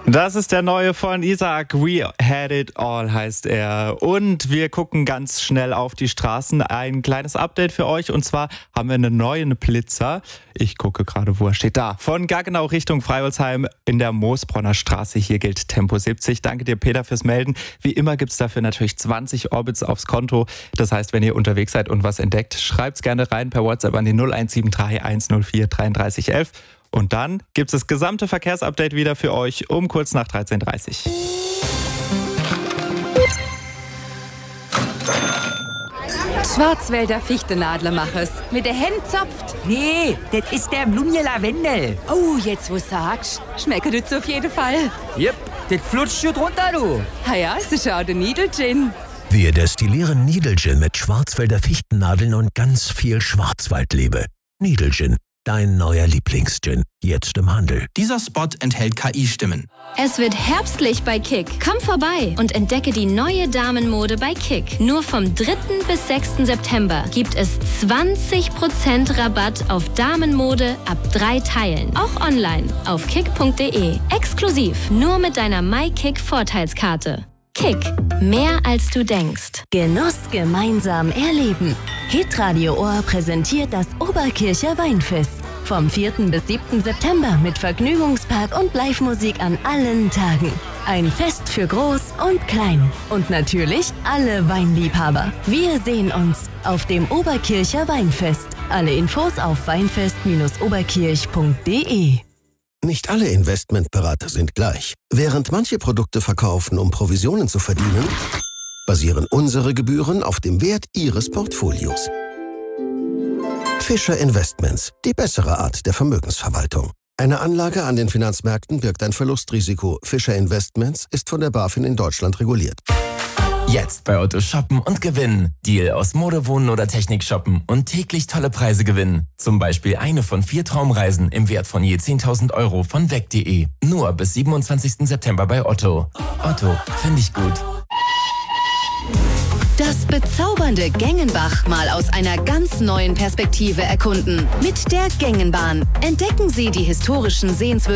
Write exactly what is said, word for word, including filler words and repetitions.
Das ist der neue von Isaac. We Had It All heißt er. Und wir gucken ganz schnell auf die Straßen. Ein kleines Update für euch. Und zwar haben wir einen neuen Blitzer. Ich gucke gerade, wo er steht. Da. Von Gaggenau Richtung Freiholzheim in der Moosbronner Straße. Hier gilt Tempo siebzig. Danke dir, Peter, fürs Melden. Wie immer gibt's dafür natürlich zwanzig Orbits aufs Konto. Das heißt, wenn ihr unterwegs seid und was entdeckt, schreibt's gerne rein per WhatsApp an die null eins sieben drei eins null vier dreiunddreißig elf. Und dann gibt's das gesamte Verkehrsupdate wieder für euch um kurz nach dreizehn Uhr dreißig. Schwarzwälder Fichtenadlermachers. Mit der Hand zopft. Nee, das ist der Blumje Lavendel. Oh, jetzt wo sagst, schmeckt das auf jeden Fall. Jep, das flutscht schon drunter, du. Ha ja, es ist auch der Niedelgin. Wir destillieren Niedelgin mit Schwarzwälder Fichtennadeln und ganz viel Schwarzwaldliebe. Niedelgin, dein neuer Lieblingsgin. Jetzt im Handel. Dieser Spot enthält K I-Stimmen. Es wird herbstlich bei Kick. Komm vorbei und entdecke die neue Damenmode bei Kick. Nur vom dritten bis sechsten September gibt es zwanzig Prozent Rabatt auf Damenmode ab drei Teilen. Auch online auf kick punkt de. Exklusiv nur mit deiner MyKick-Vorteilskarte. Kick. Mehr als du denkst. Genuss gemeinsam erleben. Hitradio Ohr präsentiert das Oberkircher Weinfest. Vom vierten bis siebten September mit Vergnügungspark und Live-Musik an allen Tagen. Ein Fest für Groß und Klein. Und natürlich alle Weinliebhaber. Wir sehen uns auf dem Oberkircher Weinfest. Alle Infos auf weinfest Bindestrich oberkirch punkt de. Nicht alle Investmentberater sind gleich. Während manche Produkte verkaufen, um Provisionen zu verdienen, basieren unsere Gebühren auf dem Wert Ihres Portfolios. Fischer Investments, die bessere Art der Vermögensverwaltung. Eine Anlage an den Finanzmärkten birgt ein Verlustrisiko. Fischer Investments ist von der BaFin in Deutschland reguliert. Jetzt bei Otto shoppen und gewinnen. Deal aus Mode, Wohnen oder Technik shoppen und täglich tolle Preise gewinnen. Zum Beispiel eine von vier Traumreisen im Wert von je zehntausend Euro von weg punkt de. Nur bis siebenundzwanzigsten September bei Otto. Otto, finde ich gut. Das bezaubernde Gengenbach mal aus einer ganz neuen Perspektive erkunden. Mit der Gengenbahn entdecken Sie die historischen Sehenswürdigkeiten